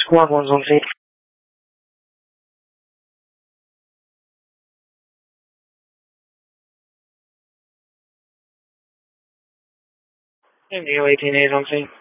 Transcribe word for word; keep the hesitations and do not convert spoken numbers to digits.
Squad one's on scene. Indio eighteen A is on scene.